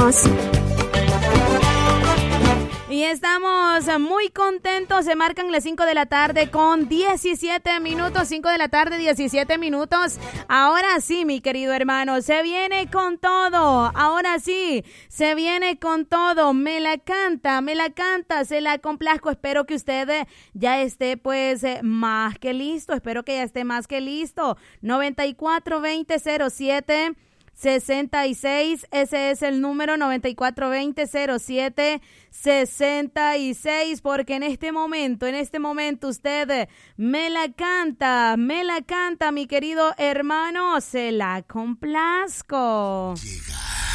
Continuamos. Y estamos muy contentos, se marcan las 5 de la tarde con 17 minutos, 5 de la tarde, 17 minutos. Ahora sí, mi querido hermano, se viene con todo, ahora sí, se viene con todo. Me la canta, se la complazco. Espero que usted ya esté pues más que listo, espero que ya esté más que listo. 942007 66, ese es el número 94200766, porque en este momento usted me la canta, mi querido hermano, se la complazco. Llega